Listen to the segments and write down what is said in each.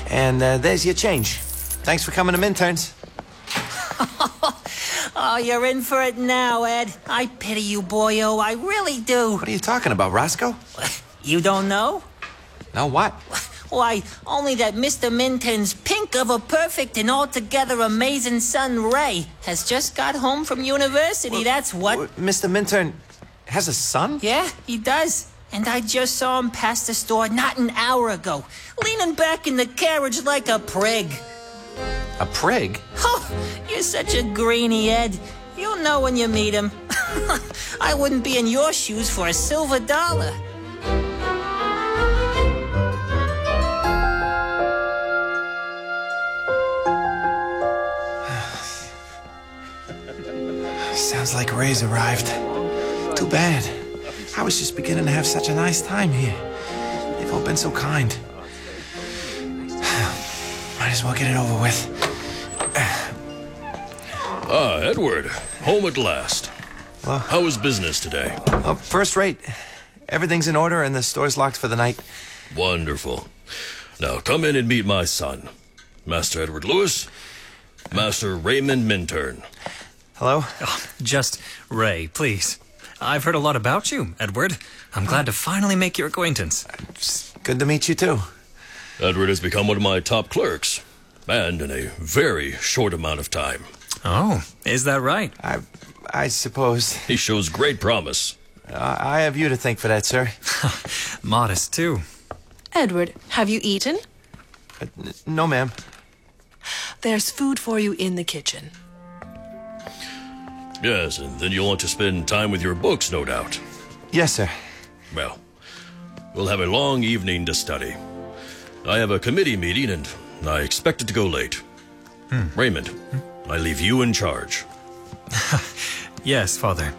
And there's your change. Thanks for coming to Minturns. Oh, you're in for it now, Ed. I pity you, boyo. I really do. What are you talking about, Roscoe? You don't know? No, what? Why, only that Mr. Minton's pink of a perfect and altogether amazing son, Ray, has just got home from university, that's what. Mr. Minturn has a son? Yeah, he does. And I just saw him pass the store not an hour ago, leaning back in the carriage like a prig. A prig? Oh, you're such a greenie, Ed. You'll know when you meet him. I wouldn't be in your shoes for a silver dollar. Sounds like Ray's arrived. Too bad. I was just beginning to have such a nice time here. They've all been so kind. Might as well get it over with. Edward. Home at last. Well, how was business today? First rate. Everything's in order and the store's locked for the night. Wonderful. Now, come in and meet my son, Master Edward Lewis, Master Raymond Minturn. Hello? Just Ray, please. I've heard a lot about you, Edward. I'm glad to finally make your acquaintance. It's good to meet you, too. Edward has become one of my top clerks, and in a very short amount of time. Oh, is that right? I suppose. He shows great promise. I have you to thank for that, sir. Modest, too. Edward, have you eaten? No, ma'am. There's food for you in the kitchen. Yes, and then you'll want to spend time with your books, no doubt. Yes, sir. Well, we'll have a long evening to study. I have a committee meeting, and I expect it to go late. Raymond, I leave you in charge. Yes, Father.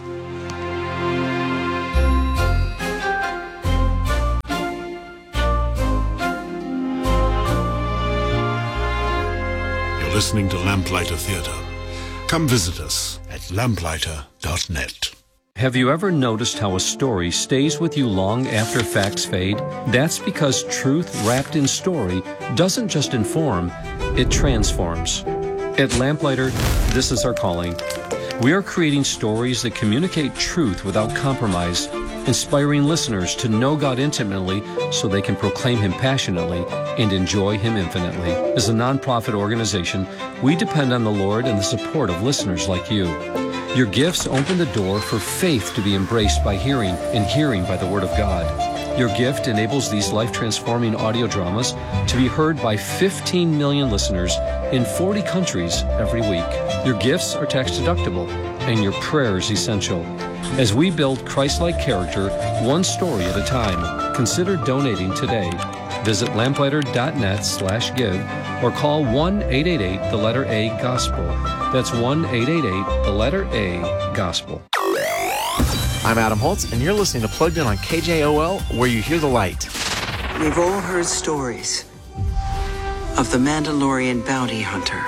You're listening to Lamplighter Theatre. Come visit us at lamplighter.net. Have you ever noticed how a story stays with you long after facts fade? That's because truth wrapped in story doesn't just inform, it transforms. At Lamplighter, this is our calling. We are creating stories that communicate truth without compromise, inspiring listeners to know God intimately so they can proclaim Him passionately and enjoy Him infinitely. As a nonprofit organization, we depend on the Lord and the support of listeners like you. Your gifts open the door for faith to be embraced by hearing and hearing by the Word of God. Your gift enables these life-transforming audio dramas to be heard by 15 million listeners in 40 countries every week. Your gifts are tax-deductible, and your prayers essential. As we build Christ-like character, one story at a time, consider donating today. Visit lamplighter.net/give or call 1-888 the letter A Gospel. That's 1-888 the letter A Gospel. I'm Adam Holtz, and you're listening to Plugged In on KJOL, where you hear the light. We've all heard stories of the Mandalorian bounty hunter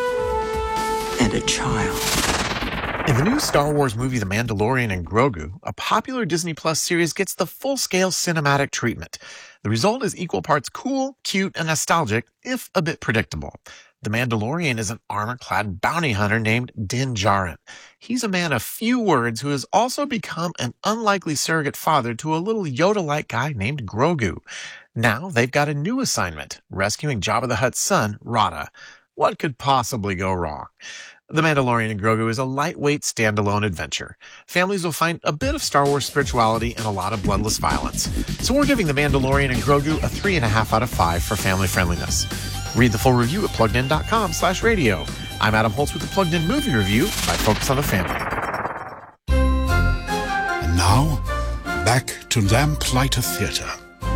and a child. In the new Star Wars movie The Mandalorian and Grogu, a popular Disney Plus series gets the full-scale cinematic treatment. The result is equal parts cool, cute, and nostalgic, if a bit predictable. The Mandalorian is an armor-clad bounty hunter named Din Djarin. He's a man of few words who has also become an unlikely surrogate father to a little Yoda-like guy named Grogu. Now they've got a new assignment, rescuing Jabba the Hutt's son, Rada. What could possibly go wrong? The Mandalorian and Grogu is a lightweight standalone adventure. Families will find a bit of Star Wars spirituality and a lot of bloodless violence. So we're giving The Mandalorian and Grogu a 3.5 out of 5 for family friendliness. Read the full review at pluggedin.com/radio. I'm Adam Holtz with the Plugged In Movie Review by Focus on the Family. And now, back to Lamplighter Theatre.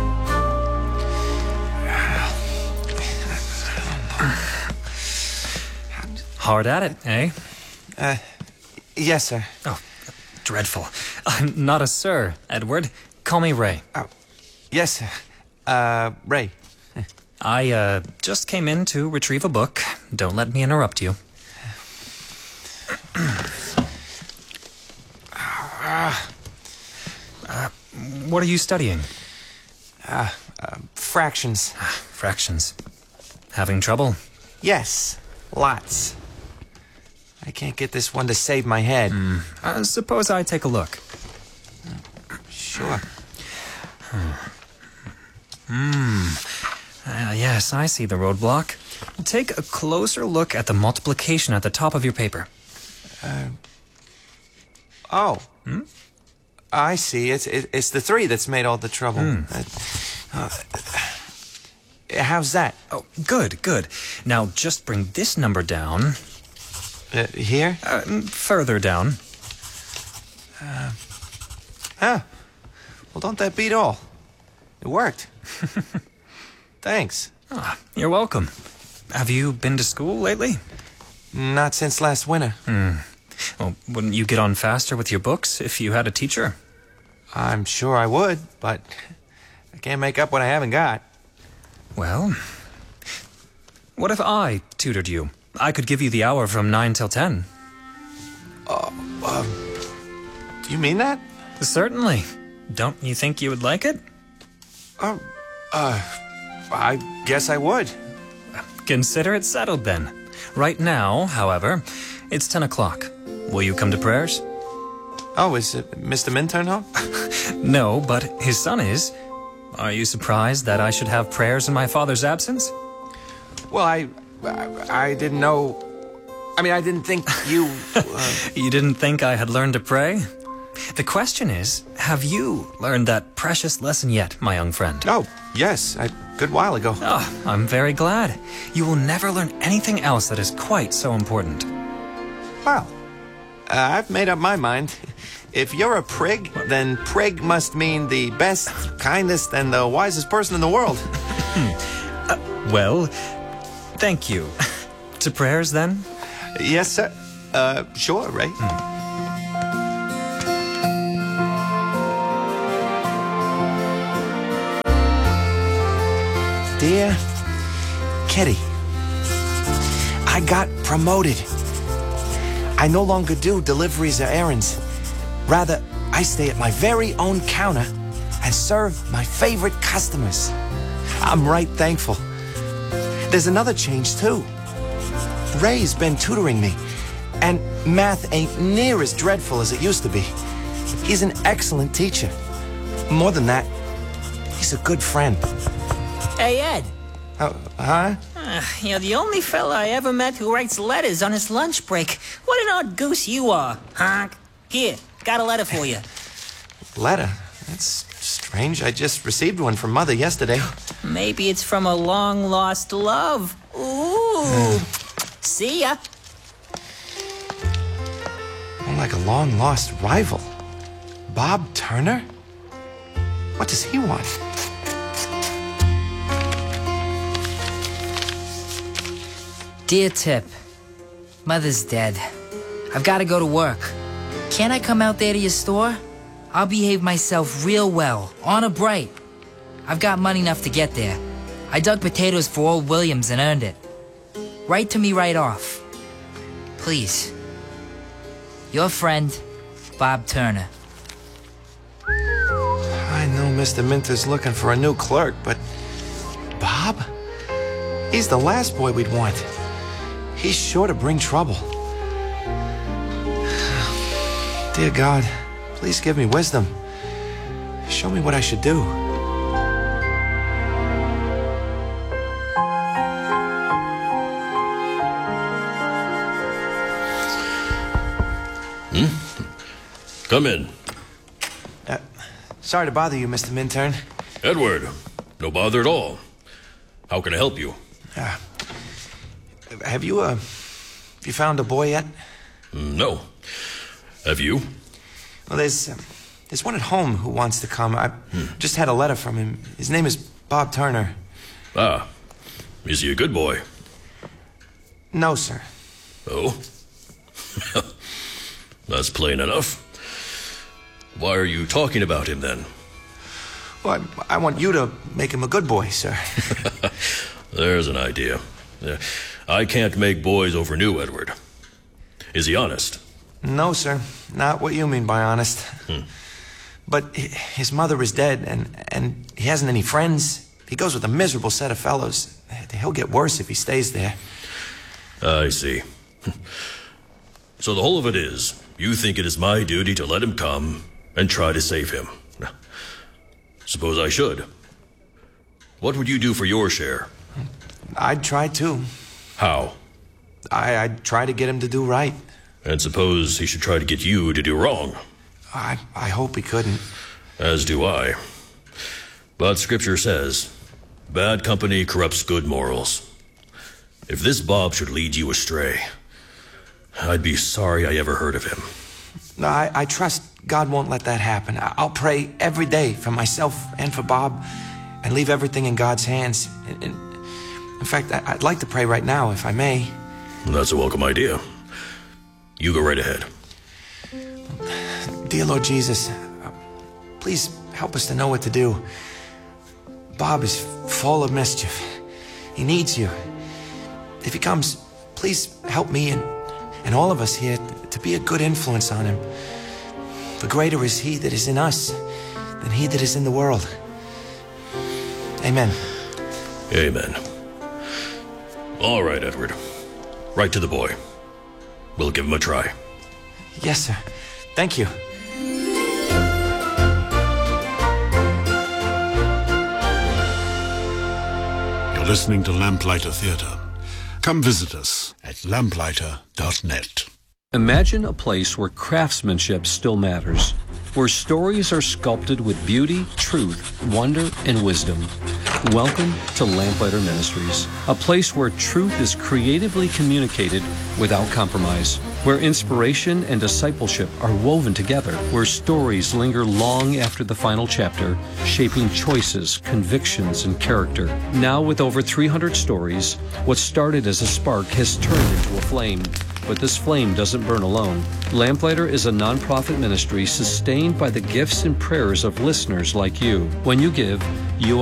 Hard at it, eh? Yes, sir. Oh, dreadful. I'm not a sir, Edward. Call me Ray. Oh, yes, sir. Ray. I, just came in to retrieve a book. Don't let me interrupt you. What are you studying? Fractions. Fractions. Having trouble? Yes, lots. I can't get this one to save my head. Suppose I take a look. Sure. Yes, I see the roadblock. Take a closer look at the multiplication at the top of your paper. I see. It's the 3 that's made all the trouble. How's that? Oh, good. Now just bring this number down. Here? Further down. Well, don't that beat all? It worked. Thanks. You're welcome. Have you been to school lately? Not since last winter. Well, wouldn't you get on faster with your books if you had a teacher? I'm sure I would, but I can't make up what I haven't got. Well, what if I tutored you? I could give you the hour from 9 till 10. Do you mean that? Certainly. Don't you think you would like it? I guess I would. Consider it settled then. Right now, however, it's 10 o'clock. Will you come to prayers? Oh, is Mr. Minturn home? No, but his son is. Are you surprised that I should have prayers in my father's absence? Well, I didn't know. I mean, I didn't think you... You didn't think I had learned to pray? The question is, have you learned that precious lesson yet, my young friend? Oh, yes, a good while ago. Oh, I'm very glad. You will never learn anything else that is quite so important. Well, I've made up my mind. If you're a prig, then prig must mean the best, kindest, and the wisest person in the world. Well, thank you. To prayers, then? Yes, sir. Sure, Ray. Dear Kitty, I got promoted. I no longer do deliveries or errands. Rather, I stay at my very own counter and serve my favorite customers. I'm right thankful. There's another change, too. Ray's been tutoring me, and math ain't near as dreadful as it used to be. He's an excellent teacher. More than that, he's a good friend. Hey, Ed. Huh? You're the only fella I ever met who writes letters on his lunch break. What an odd goose you are, honk. Here, got a letter for you. Letter? That's strange. I just received one from Mother yesterday. Maybe it's from a long-lost love. Ooh. See ya. More like a long-lost rival. Bob Turner? What does he want? Dear Tip, Mother's dead. I've got to go to work. Can't I come out there to your store? I'll behave myself real well, honor bright. I've got money enough to get there. I dug potatoes for old Williams and earned it. Write to me right off. Please. Your friend, Bob Turner. I know Mr. Minter's looking for a new clerk, but... Bob? He's the last boy we'd want. He's sure to bring trouble. Dear God, please give me wisdom. Show me what I should do. Come in. Sorry to bother you, Mr. Minturn. Edward, no bother at all. How can I help you? Have you found a boy yet? No. Have you? Well, there's one at home who wants to come. I just had a letter from him. His name is Bob Turner. Ah. Is he a good boy? No, sir. Oh? That's plain enough. Why are you talking about him, then? Well, I want you to make him a good boy, sir. There's an idea. I can't make boys over new, Edward. Is he honest? No, sir. Not what you mean by honest. But his mother is dead, and he hasn't any friends. He goes with a miserable set of fellows. he'll get worse if he stays there. I see. So the whole of it is, you think it is my duty to let him come and try to save him. Suppose I should. What would you do for your share? I'd try too. How? I'd try to get him to do right. And suppose he should try to get you to do wrong. I hope he couldn't. As do I. But Scripture says, bad company corrupts good morals. If this Bob should lead you astray, I'd be sorry I ever heard of him. No, I trust God won't let that happen. I'll pray every day for myself and for Bob and leave everything in God's hands. In fact, I'd like to pray right now, if I may. That's a welcome idea. You go right ahead. Dear Lord Jesus, please help us to know what to do. Bob is full of mischief. He needs you. If he comes, please help me and all of us here to be a good influence on him. For greater is he that is in us than he that is in the world. Amen. Amen. All right, Edward. Right to the boy. We'll give him a try. Yes, sir. Thank you. You're listening to Lamplighter Theatre. Come visit us at lamplighter.net. Imagine a place where craftsmanship still matters, where stories are sculpted with beauty, truth, wonder, and wisdom. Welcome to Lamplighter Ministries, a place where truth is creatively communicated without compromise, where inspiration and discipleship are woven together, where stories linger long after the final chapter, shaping choices, convictions, and character. Now, with over 300 stories, what started as a spark has turned into a flame. But this flame doesn't burn alone. Lamplighter is a nonprofit ministry sustained by the gifts and prayers of listeners like you. When you give, you